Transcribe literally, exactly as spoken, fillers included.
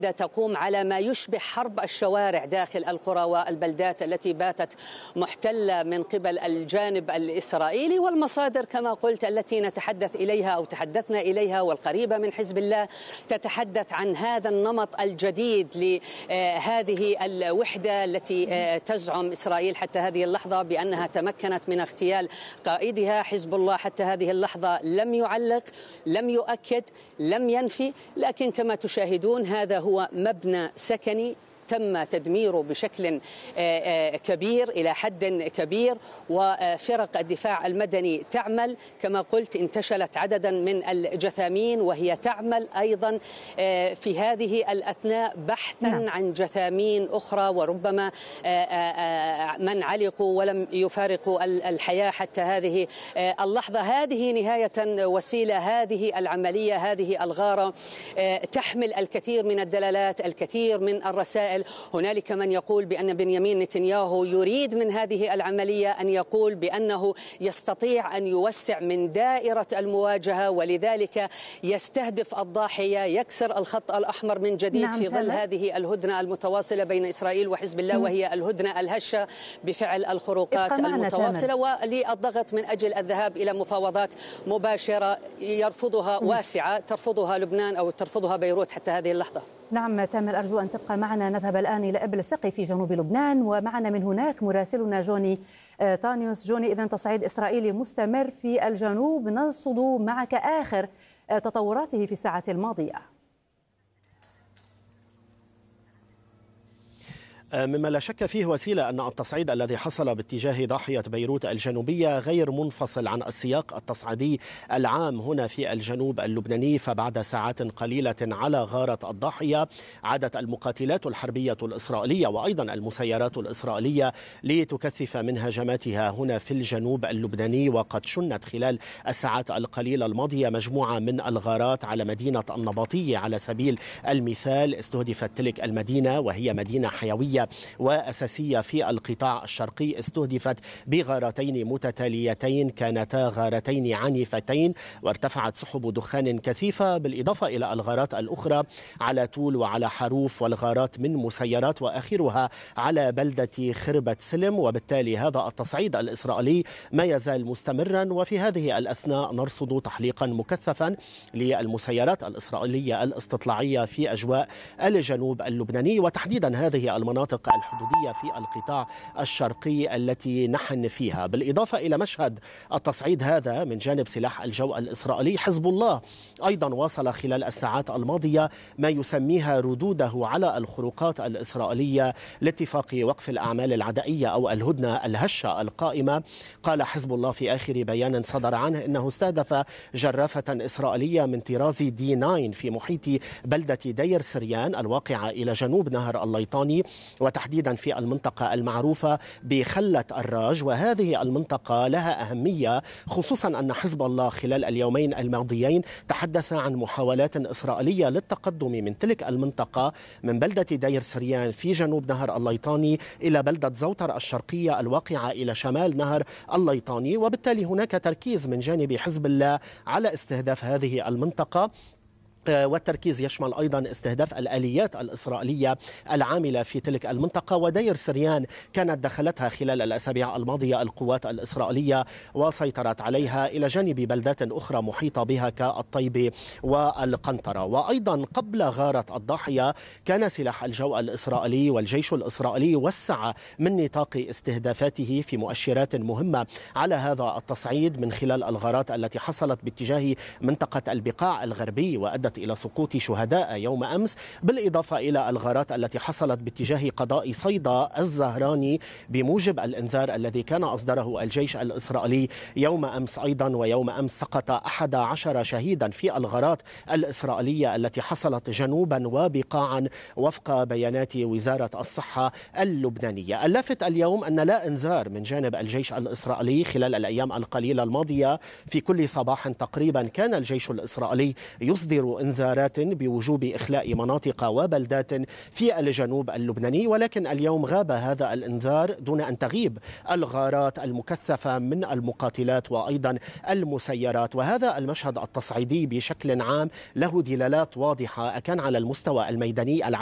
تقوم على ما يشبه حرب الشوارع داخل القرى والبلدات التي باتت محتلة من قبل الجانب الإسرائيلي، والمصادر كما قلت التي نتحدث إليها أو تحدثنا إليها والقريبة من حزب الله تتحدث عن هذا النمط الجديد لهذه الوحدة التي تزعم إسرائيل حتى هذه اللحظة بأنها تمكنت من اغتيال قائدها. حزب الله حتى هذه اللحظة لم يعلق، لم يؤكد، لم ينفي، لكن كما تشاهدون هذا هو هو مبنى سكني تم تدميره بشكل كبير إلى حد كبير، وفرق الدفاع المدني تعمل كما قلت انتشلت عددا من الجثامين، وهي تعمل أيضا في هذه الأثناء بحثا نعم. عن جثامين أخرى، وربما من علقوا ولم يفارقوا الحياة حتى هذه اللحظة. هذه نهاية وسيلة هذه العملية، هذه الغارة تحمل الكثير من الدلالات، الكثير من الرسائل. هنالك من يقول بأن بنيامين نتنياهو يريد من هذه العملية أن يقول بأنه يستطيع أن يوسع من دائرة المواجهة، ولذلك يستهدف الضاحية، يكسر الخط الأحمر من جديد نعم في ظل تابع. هذه الهدنة المتواصلة بين إسرائيل وحزب الله، وهي الهدنة الهشة بفعل الخروقات المتواصلة، وللضغط من أجل الذهاب إلى مفاوضات مباشرة يرفضها واسعة ترفضها لبنان أو ترفضها بيروت حتى هذه اللحظة. نعم تامر، أرجو أن تبقى معنا. نذهب الآن إلى إبل السقي في جنوب لبنان، ومعنا من هناك مراسلنا جوني تانيوس. جوني، إذن تصعيد إسرائيلي مستمر في الجنوب، نرصد معك آخر تطوراته في الساعة الماضية. مما لا شك فيه وسيلة أن التصعيد الذي حصل باتجاه ضاحية بيروت الجنوبية غير منفصل عن السياق التصعيدي العام هنا في الجنوب اللبناني. فبعد ساعات قليلة على غارة الضاحية عادت المقاتلات الحربية الإسرائيلية وأيضا المسيرات الإسرائيلية لتكثف من هجماتها هنا في الجنوب اللبناني، وقد شنت خلال الساعات القليلة الماضية مجموعة من الغارات على مدينة النبطية. على سبيل المثال استهدفت تلك المدينة وهي مدينة حيوية وأساسية في القطاع الشرقي، استهدفت بغارتين متتاليتين كانتا غارتين عنيفتين، وارتفعت سحب دخان كثيفة، بالإضافة إلى الغارات الأخرى على طول وعلى حروف، والغارات من مسيرات، وآخرها على بلدة خربة سلم. وبالتالي هذا التصعيد الإسرائيلي ما يزال مستمرا، وفي هذه الأثناء نرصد تحليقا مكثفا للمسيرات الإسرائيلية الاستطلاعية في أجواء الجنوب اللبناني، وتحديدا هذه المناطق الحدودية في القطاع الشرقي التي نحن فيها. بالإضافة إلى مشهد التصعيد هذا من جانب سلاح الجو الإسرائيلي، حزب الله أيضا واصل خلال الساعات الماضية ما يسميها ردوده على الخروقات الإسرائيلية لاتفاق وقف الأعمال العدائية أو الهدنة الهشة القائمة. قال حزب الله في آخر بيان صدر عنه إنه استهدف جرافة إسرائيلية من طراز دي تسعة في محيط بلدة دير سريان الواقعة إلى جنوب نهر الليطاني، وتحديدا في المنطقة المعروفة بخلة الراج. وهذه المنطقة لها أهمية، خصوصا أن حزب الله خلال اليومين الماضيين تحدث عن محاولات إسرائيلية للتقدم من تلك المنطقة من بلدة دير سريان في جنوب نهر الليطاني إلى بلدة زوتر الشرقية الواقعة إلى شمال نهر الليطاني. وبالتالي هناك تركيز من جانب حزب الله على استهداف هذه المنطقة، والتركيز يشمل أيضا استهداف الآليات الإسرائيلية العاملة في تلك المنطقة. ودير سريان كانت دخلتها خلال الأسابيع الماضية القوات الإسرائيلية وسيطرت عليها إلى جانب بلدات أخرى محيطة بها كالطيبة والقنطرة. وأيضا قبل غارة الضاحية كان سلاح الجو الإسرائيلي والجيش الإسرائيلي وسع من نطاق استهدافاته في مؤشرات مهمة على هذا التصعيد من خلال الغارات التي حصلت باتجاه منطقة البقاع الغربي وأدت إلى سقوط شهداء يوم أمس، بالإضافة إلى الغارات التي حصلت باتجاه قضاء صيدا الزهراني بموجب الإنذار الذي كان أصدره الجيش الإسرائيلي يوم أمس أيضا. ويوم أمس سقط أحد عشر شهيدا في الغارات الإسرائيلية التي حصلت جنوبا وبقاعا وفق بيانات وزارة الصحة اللبنانية. اللافت اليوم أن لا إنذار من جانب الجيش الإسرائيلي خلال الأيام القليلة الماضية. في كل صباح تقريبا كان الجيش الإسرائيلي يصدر إنذارات بوجوب إخلاء مناطق وبلدات في الجنوب اللبناني، ولكن اليوم غاب هذا الإنذار دون أن تغيب الغارات المكثفة من المقاتلات وأيضا المسيرات. وهذا المشهد التصعيدي بشكل عام له دلالات واضحة، كان على المستوى الميداني